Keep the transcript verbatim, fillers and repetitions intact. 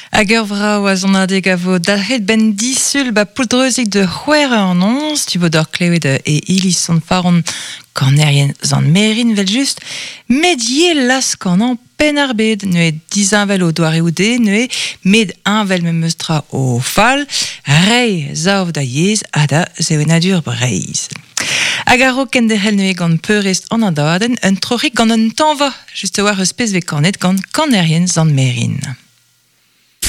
Hag ur vrao a zon adeg a vo dalc'het ben disul ba pouldreuzig de c'hwer an ons, tu vo d'or klevet e ili son faron kanerien zan merin vel just, med ye las kan an pen ar bed, ne dizinvel o doare oude, ne med unvel me meustra o fal, rei zav da yez a da zevenadur breiz. Hag a ro ken de hel ne gant peurest an adaden, un trochig gant un tanva, just war eus pez ve kanet gant kanerien zan merin.